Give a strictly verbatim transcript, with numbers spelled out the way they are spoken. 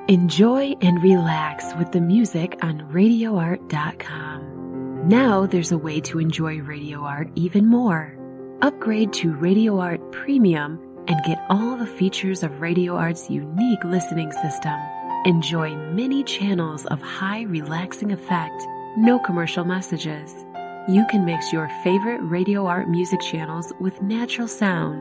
Enjoy and relax with the music on radio art dot com. Now there's a way to enjoy Radio Art even more. Upgrade to Radio Art Premium and get all the features of Radio Art's unique listening system. Enjoy many channels of high relaxing effect, no commercial messages. You can mix your favorite Radio Art music channels with natural sound